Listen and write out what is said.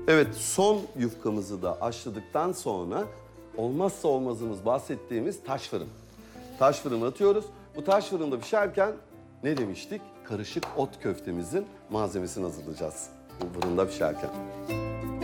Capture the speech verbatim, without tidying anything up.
Evet, son yufkamızı da haşladıktan sonra olmazsa olmazımız bahsettiğimiz taş fırın. Taş fırına atıyoruz. Bu taş fırında pişerken ne demiştik? Karışık ot köftemizin malzemesini hazırlayacağız. Bu fırında pişerken.